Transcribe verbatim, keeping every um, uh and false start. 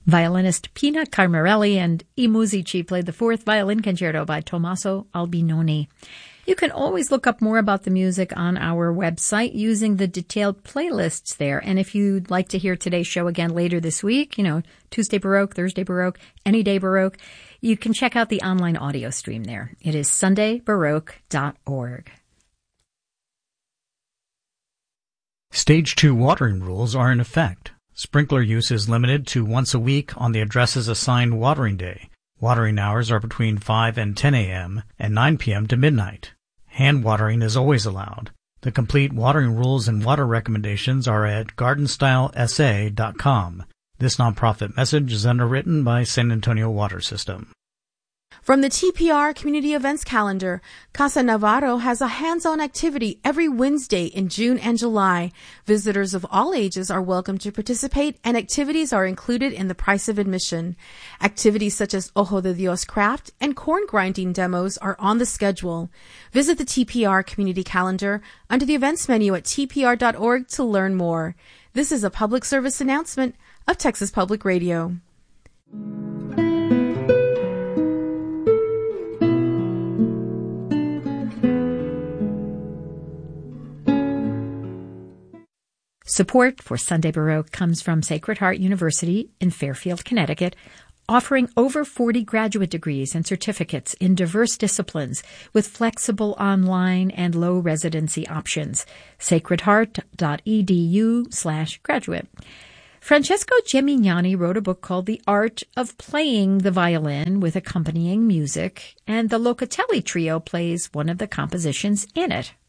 Violinist Pina Carmarelli and I Musici played the fourth violin concerto by Tommaso Albinoni. You can always look up more about the music on our website using the detailed playlists there. And if you'd like to hear today's show again later this week, you know, Tuesday Baroque, Thursday Baroque, any day Baroque, you can check out the online audio stream there. It is sunday baroque dot org. Stage two watering rules are in effect. Sprinkler use is limited to once a week on the address's assigned watering day. Watering hours are between five and ten a.m. and nine p.m. to midnight. Hand watering is always allowed. The complete watering rules and water recommendations are at garden style s a dot com. This nonprofit message is underwritten by San Antonio Water System. From the T P R Community Events Calendar, Casa Navarro has a hands-on activity every Wednesday in June and July. Visitors of all ages are welcome to participate, and activities are included in the price of admission. Activities such as Ojo de Dios craft and corn grinding demos are on the schedule. Visit the T P R Community Calendar under the events menu at t p r dot org to learn more. This is a public service announcement of Texas Public Radio. Support for Sunday Baroque comes from Sacred Heart University in Fairfield, Connecticut, offering over forty graduate degrees and certificates in diverse disciplines with flexible online and low residency options. sacred heart dot e d u slash graduate. Francesco Gemignani wrote a book called The Art of Playing the Violin with Accompanying Music, and the Locatelli Trio plays one of the compositions in it.